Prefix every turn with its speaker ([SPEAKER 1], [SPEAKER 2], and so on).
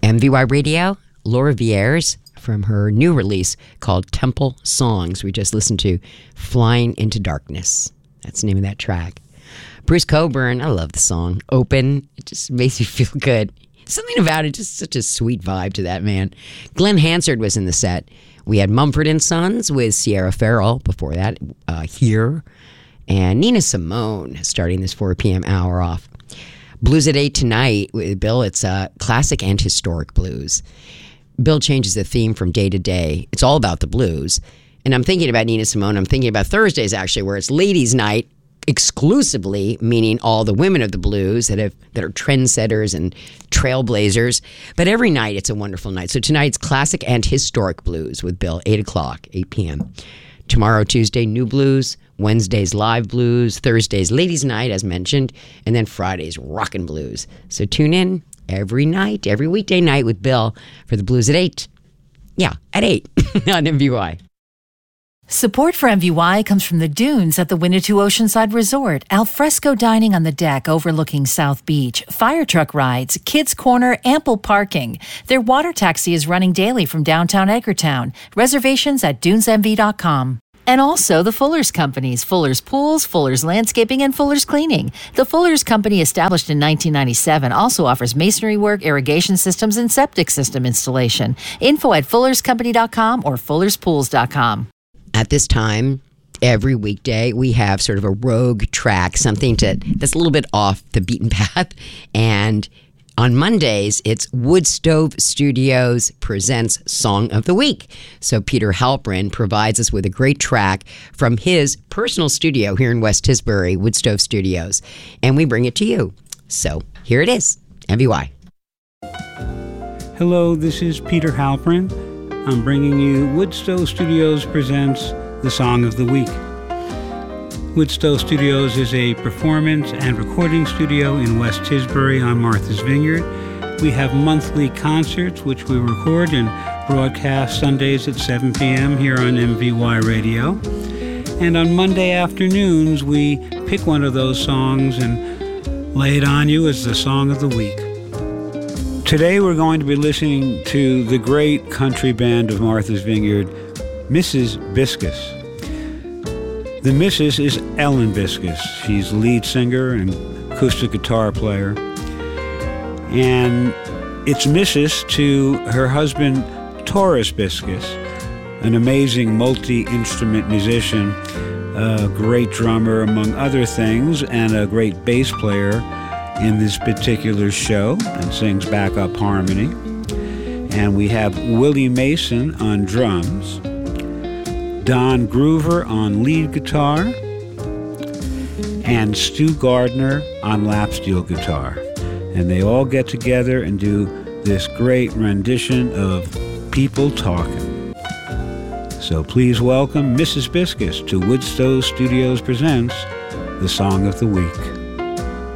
[SPEAKER 1] MVY Radio, Laura Vieres from her new release called Temple Songs. We just listened to Flying into Darkness. That's the name of that track. Bruce Cockburn, I love the song. Open, it just makes you feel good. Something about it, just such a sweet vibe to that man. Glenn Hansard was in the set. We had Mumford & Sons with Sierra Farrell before that, Here. And Nina Simone starting this 4 p.m. hour off. Blues at 8 tonight with Bill. It's classic and historic blues. Bill changes the theme from day to day. It's all about the blues. And I'm thinking about Nina Simone. I'm thinking about Thursdays, actually, where it's ladies' night exclusively, meaning all the women of the blues that are trendsetters and trailblazers. But every night, it's a wonderful night. So tonight's classic and historic blues with Bill, 8 p.m. Tomorrow, Tuesday, new blues. Wednesday's live blues. Thursday's ladies' night, as mentioned. And then Friday's rockin' blues. So tune in every night, every weekday night with Bill for the blues at 8. Yeah, at 8 on MVY.
[SPEAKER 2] Support for MVY comes from the Dunes at the Winnetou Oceanside Resort, alfresco dining on the deck overlooking South Beach, fire truck rides, kids' corner, ample parking. Their water taxi is running daily from downtown Edgartown. Reservations at dunesmv.com. And also the Fuller's Companies, Fuller's Pools, Fuller's Landscaping, and Fuller's Cleaning. The Fuller's Company, established in 1997, also offers masonry work, irrigation systems, and septic system installation. Info at fullerscompany.com or fullerspools.com.
[SPEAKER 1] At this time, every weekday, we have sort of a rogue track, something that's a little bit off the beaten path. And on Mondays, it's Wood Stove Studios presents Song of the Week. So Peter Halprin provides us with a great track from his personal studio here in West Tisbury, Wood Stove Studios. And we bring it to you. So here it is, MVY.
[SPEAKER 3] Hello, this is Peter Halprin. I'm bringing you Wood Stove Studios presents the Song of the Week. Wood Stove Studios is a performance and recording studio in West Tisbury on Martha's Vineyard. We have monthly concerts, which we record and broadcast Sundays at 7 p.m. here on MVY Radio. And on Monday afternoons, we pick one of those songs and lay it on you as the Song of the Week. Today we're going to be listening to the great country band of Martha's Vineyard, Mrs. Biscus. The Mrs. is Ellen Biscus. She's lead singer and acoustic guitar player. And it's Mrs. to her husband, Taurus Biscus, an amazing multi-instrument musician, a great drummer among other things, and a great bass player in this particular show, and sings backup harmony. And we have Willie Mason on drums, Don Groover on lead guitar, and Stu Gardner on lap steel guitar. And they all get together and do this great rendition of People Talking. So please welcome Mrs. Biscus to Wood Stove Studios presents the Song of the Week.